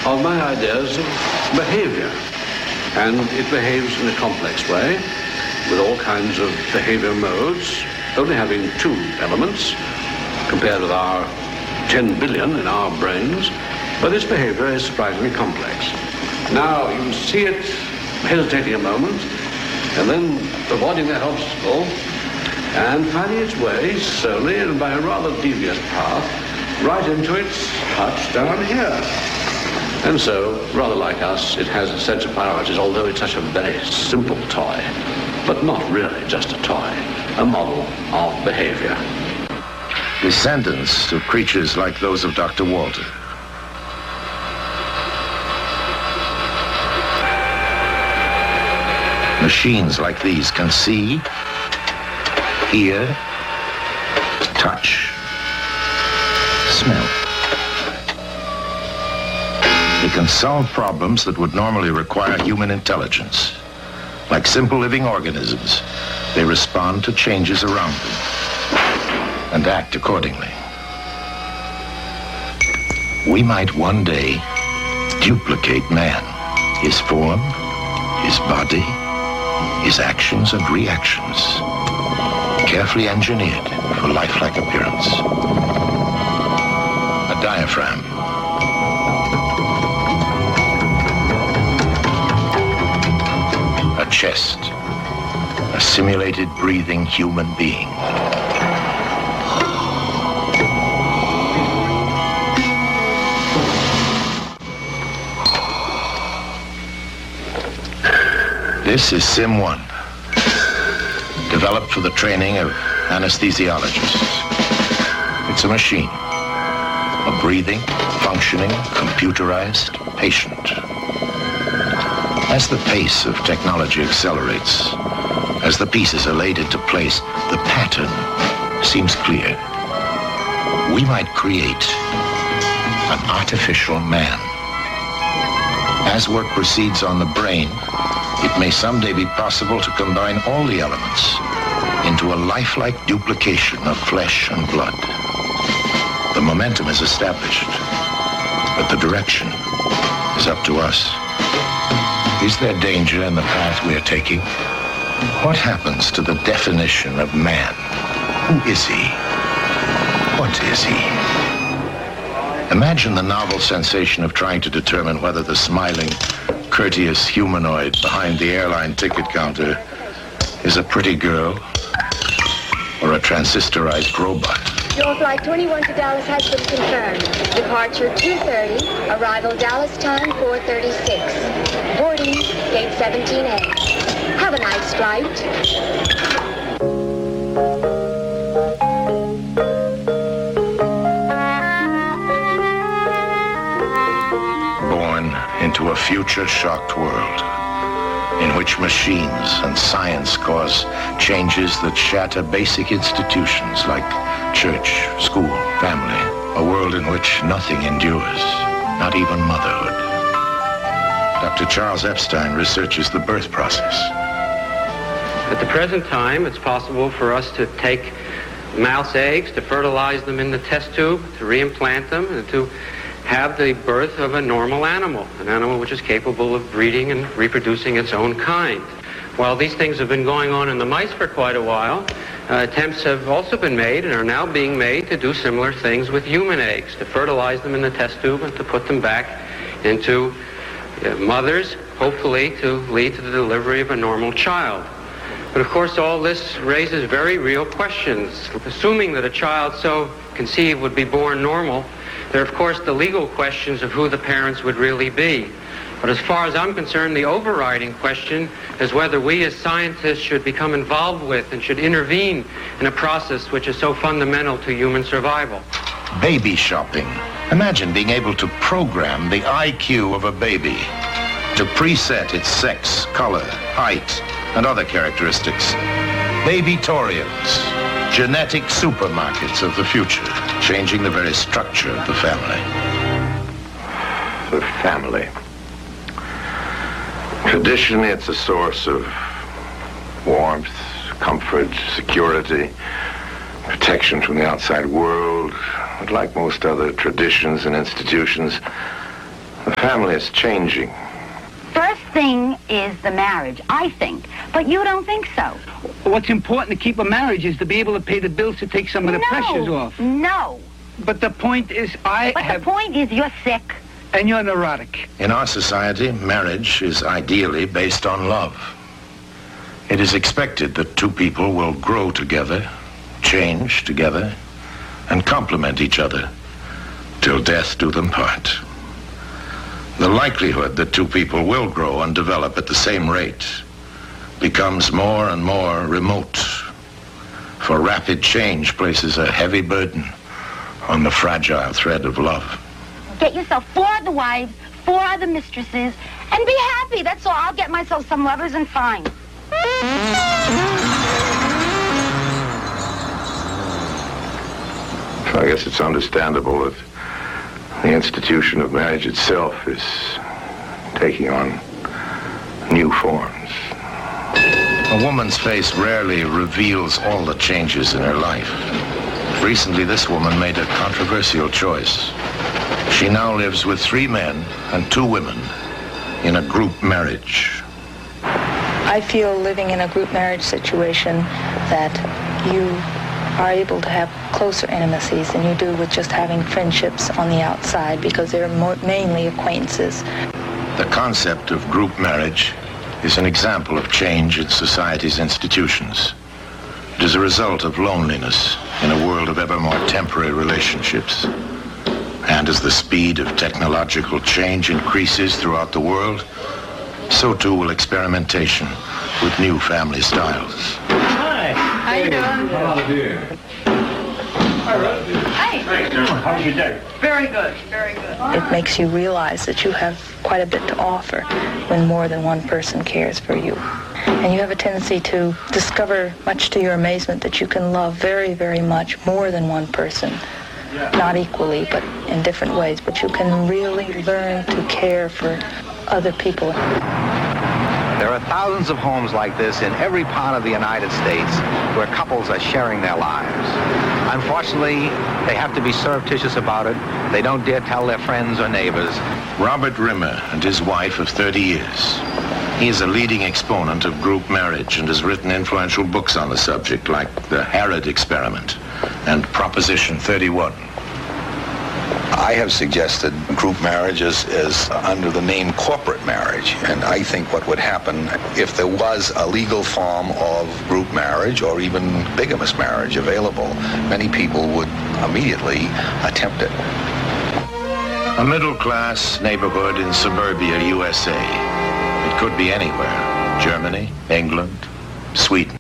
of my ideas of behavior. And it behaves in a complex way, with all kinds of behavior modes, only having 2 elements, compared with our 10 billion in our brains. But this behavior is surprisingly complex. Now, you see it hesitating a moment, and then avoiding that obstacle, and finding its way slowly and by a rather devious path right into its hutch down here. And so, rather like us, it has a sense of priorities, although it's such a very simple toy, but not really just a toy, a model of behavior. Descendants of creatures like those of Dr. Walter. Machines like these can see, hear, touch, smell. They can solve problems that would normally require human intelligence. Like simple living organisms, they respond to changes around them and act accordingly. We might one day duplicate man, his form, his body, his actions and reactions, carefully engineered for lifelike appearance. A diaphragm. A chest. A simulated breathing human being. This is Sim-1, developed for the training of anesthesiologists. It's a machine, a breathing, functioning, computerized patient. As the pace of technology accelerates, as the pieces are laid into place, the pattern seems clear. We might create an artificial man. As work proceeds on the brain, it may someday be possible to combine all the elements into a lifelike duplication of flesh and blood. The momentum is established, but the direction is up to us. Is there danger in the path we are taking? What happens to the definition of man? Who is he? What is he? Imagine the novel sensation of trying to determine whether the smiling, courteous humanoid behind the airline ticket counter is a pretty girl or a transistorized robot. Your flight 21 to Dallas has been confirmed. Departure 2:30, arrival Dallas time 4:36. Boarding gate 17A. Have a nice flight. Into a future-shocked world in which machines and science cause changes that shatter basic institutions like church, school, family. A world in which nothing endures, not even motherhood. Dr. Charles Epstein researches the birth process. At the present time, it's possible for us to take mouse eggs, to fertilize them in the test tube, to reimplant them, and to have the birth of a normal animal, an animal which is capable of breeding and reproducing its own kind. While these things have been going on in the mice for quite a while, attempts have also been made and are now being made to do similar things with human eggs, to fertilize them in the test tube and to put them back into mothers, hopefully to lead to the delivery of a normal child. But of course all this raises very real questions. Assuming that a child so conceived would be born normal, there are, of course, the legal questions of who the parents would really be. But as far as I'm concerned, the overriding question is whether we as scientists should become involved with and should intervene in a process which is so fundamental to human survival. Baby shopping. Imagine being able to program the IQ of a baby to preset its sex, color, height, and other characteristics. Babytorians. Genetic supermarkets of the future, changing the very structure of the family. The family. Traditionally, it's a source of warmth, comfort, security, protection from the outside world. But like most other traditions and institutions, the family is changing. First thing is the marriage, I think. But you don't think so. What's important to keep a marriage is to be able to pay the bills to take some of the pressures off. No. But the point is the point is you're sick. And you're neurotic. In our society, marriage is ideally based on love. It is expected that two people will grow together, change together, and complement each other till death do them part. The likelihood that two people will grow and develop at the same rate becomes more and more remote, for rapid change places a heavy burden on the fragile thread of love. Get yourself 4 other wives, 4 other mistresses, and be happy. That's all. I'll get myself some lovers and fine. So I guess it's understandable that the institution of marriage itself is taking on new forms. A woman's face rarely reveals all the changes in her life. Recently, this woman made a controversial choice. She now lives with 3 men and 2 women in a group marriage. I feel living in a group marriage situation that you are able to have closer intimacies than you do with just having friendships on the outside, because they're mainly acquaintances. The concept of group marriage is an example of change in society's institutions. It is a result of loneliness in a world of ever more temporary relationships. And as the speed of technological change increases throughout the world, so too will experimentation with new family styles. Hi. How you doing? How do you? Hi. How's your day? Very good. Very good. It makes you realize that you have quite a bit to offer when more than one person cares for you. And you have a tendency to discover, much to your amazement, that you can love very, very much more than one person. Not equally, but in different ways. But you can really learn to care for other people. There are thousands of homes like this in every part of the United States where couples are sharing their lives. Unfortunately, they have to be surreptitious about it. They don't dare tell their friends or neighbors. Robert Rimmer and his wife of 30 years. He is a leading exponent of group marriage and has written influential books on the subject, like The Harrod Experiment and Proposition 31. I have suggested group marriages is under the name corporate marriage, and I think what would happen if there was a legal form of group marriage or even bigamous marriage available, many people would immediately attempt it. A middle-class neighborhood in suburbia, USA. It could be anywhere. Germany, England, Sweden.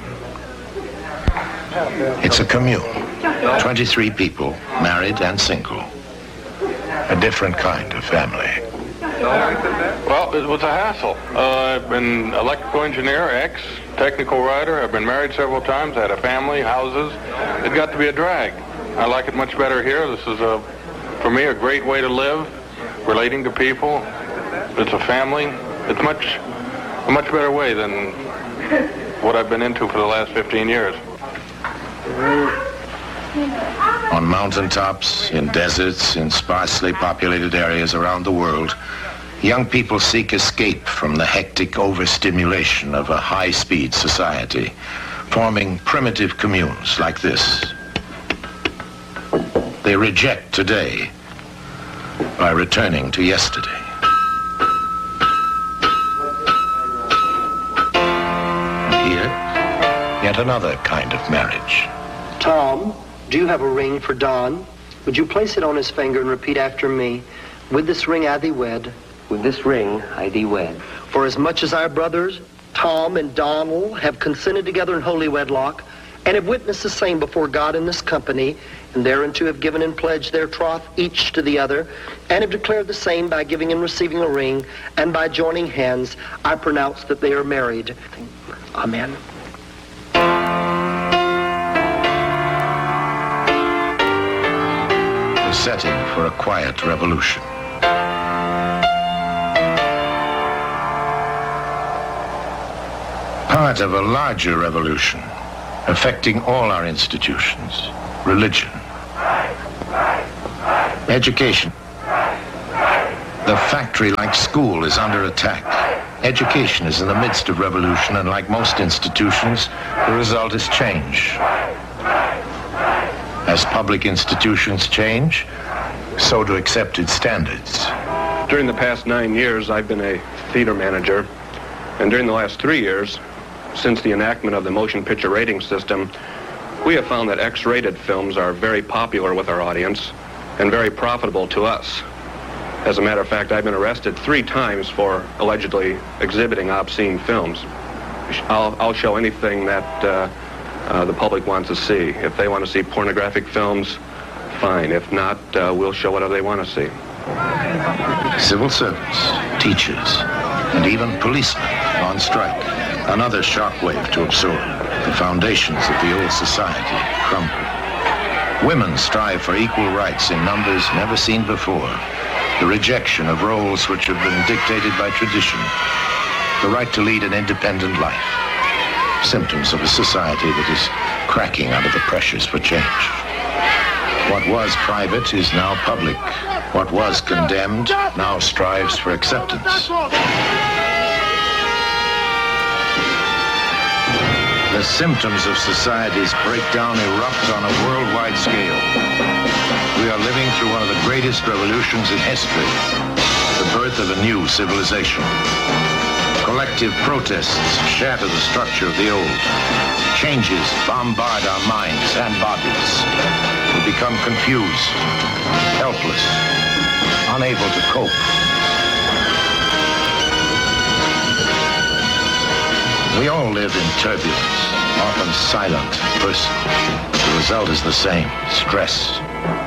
It's a commune. 23 people, married and single. A different kind of family. Well, it was a hassle. I've been electrical engineer, ex-technical writer. I've been married several times, had a family, houses. It got to be a drag. I like it much better here. This is, for me, a great way to live, relating to people. It's a family. It's a much better way than what I've been into for the last 15 years. On mountaintops, in deserts, in sparsely populated areas around the world, young people seek escape from the hectic overstimulation of a high-speed society, forming primitive communes like this. They reject today by returning to yesterday. And here, yet another kind of marriage. Tom, do you have a ring for Don? Would you place it on his finger and repeat after me? With this ring I thee wed. With this ring I thee wed. For as much as our brothers, Tom and Donald, have consented together in holy wedlock, and have witnessed the same before God in this company, and thereunto have given and pledged their troth each to the other, and have declared the same by giving and receiving a ring, and by joining hands, I pronounce that they are married. Amen. The setting for a quiet revolution. Part of a larger revolution affecting all our institutions, religion, education, The factory, like school, is under attack. Education is in the midst of revolution, and like most institutions, the result is change. As public institutions change, so do accepted standards. During the past 9 years, I've been a theater manager, and during the last 3 years, since the enactment of the motion picture rating system, we have found that X-rated films are very popular with our audience and very profitable to us. As a matter of fact, I've been arrested 3 times for allegedly exhibiting obscene films. I'll show anything that the public wants to see. If they want to see pornographic films, fine. If not, we'll show whatever they want to see. Civil servants, teachers, and even policemen on strike. Another shockwave to absorb. The foundations of the old society crumble. Women strive for equal rights in numbers never seen before. The rejection of roles which have been dictated by tradition. The right to lead an independent life. Symptoms of a society that is cracking under the pressures for change. What was private is now public. What was condemned now strives for acceptance. The symptoms of society's breakdown erupt on a worldwide scale. We are living through one of the greatest revolutions in history, the birth of a new civilization. Collective protests shatter the structure of the old. Changes bombard our minds and bodies. We become confused, helpless, unable to cope. We all live in turbulence, often silent, personal. The result is the same: stress,